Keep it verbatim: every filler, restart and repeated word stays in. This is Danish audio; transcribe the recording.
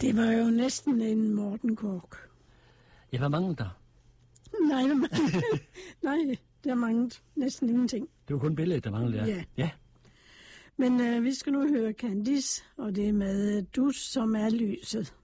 Det var jo næsten en Morten Korch. Ja, hvad manglede der? Nej, der manglede, nej, der manglede næsten ingenting. Det var kun billedet, der manglede, ja. Ja. ja. Men øh, vi skal nu høre Candice, og det er med Dus, som er lyset.